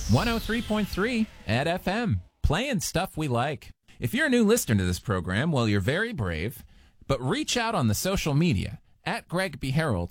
103.3 at FM, playing stuff we like. If you're a new listener to this program, well, you're very brave, but reach out on the social media, at Greg B. Harold